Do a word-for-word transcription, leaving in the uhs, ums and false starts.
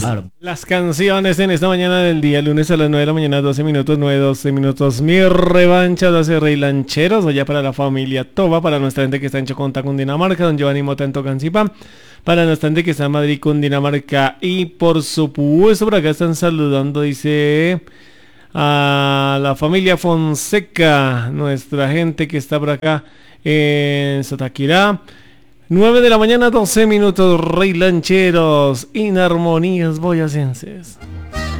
Las canciones en esta mañana del día, lunes a las nueve de la mañana, doce minutos, nueve, doce minutos. Mi revancha de hace Rey Lancheros, allá para la familia Toba, para nuestra gente que está en Choconta, Cundinamarca, don Giovanni Mota en Tocancipá, para nuestra gente que está en Madrid, Cundinamarca, y por supuesto por acá están saludando, dice, a la familia Fonseca, nuestra gente que está por acá en Sotaquirá. nueve de la mañana, doce minutos, Rey Lancheros, inarmonías boyacenses.